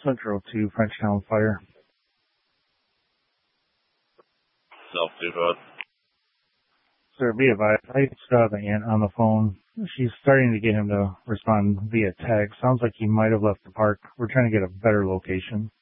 Central to Frenchtown Fire. Self depot. Sir, be advised, I still have the aunt on the phone. She's starting to get him to respond via text. Sounds like he might have left the park. We're trying to get a better location.